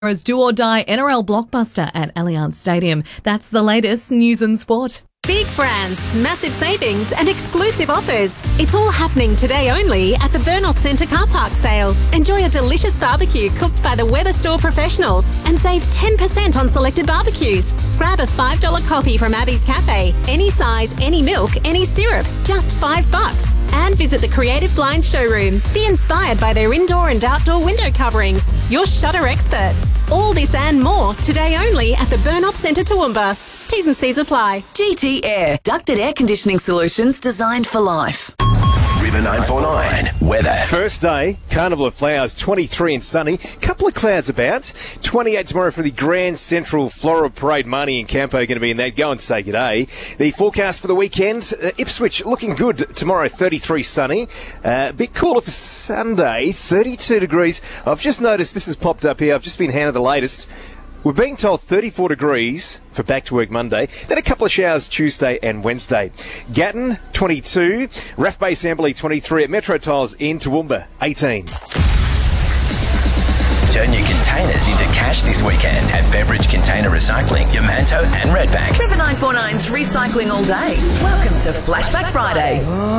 Do or die NRL blockbuster at Allianz Stadium. That's the latest news and sport. Big brands, massive savings and exclusive offers. It's all happening today only at the Burnock Centre car park sale. Enjoy a delicious barbecue cooked by the Weber Store professionals and save 10% on selected barbecues. Grab a $5 coffee from Abby's Cafe. Any size, any milk, any syrup. Just $5. And visit the Creative Blinds showroom. Be inspired by their indoor and outdoor window coverings. Your shutter experts. All this and more today only at the Burnock Centre Toowoomba. T's and C's apply. GT Air, ducted air conditioning solutions designed for life. River 949 weather. First day, Carnival of Flowers, 23 and sunny. Couple of clouds about. 28 tomorrow for the Grand Central Floral Parade. Marnie and Campo are going to be in that. Go and say good day. The forecast for the weekend, Ipswich looking good tomorrow, 33 sunny. A bit cooler for Sunday, 32 degrees. I've just noticed this has popped up here. I've just been handed the latest. We're being told 34 degrees for back to work Monday, then a couple of showers Tuesday and Wednesday. Gatton, 22, Raff Bay Assembly, 23, at Metro Tiles in Toowoomba, 18. Turn your containers into cash this weekend at Beverage Container Recycling, Yamanto and Redbank. River 949's recycling all day. Welcome to Flashback Friday.